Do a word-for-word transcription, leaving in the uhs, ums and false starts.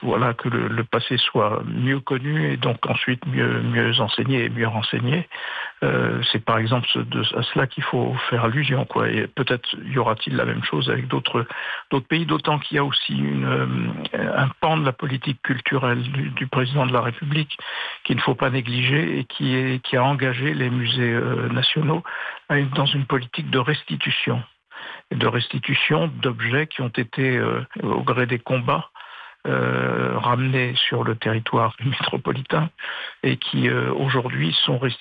voilà, que le, le passé soit mieux connu et donc ensuite mieux, mieux enseigné et mieux renseigné. Euh, c'est par exemple ce, de, à cela qu'il faut faire allusion, quoi. Et peut-être y aura-t-il la même chose avec d'autres, d'autres pays, d'autant qu'il y a aussi une, euh, un pan de la politique culturelle du, du président de la République qu'il ne faut pas négliger et qui, est, qui a engagé les musées euh, nationaux dans une politique de restitution. de restitution d'objets qui ont été, euh, au gré des combats, euh, ramenés sur le territoire métropolitain et qui, euh, aujourd'hui, sont restitués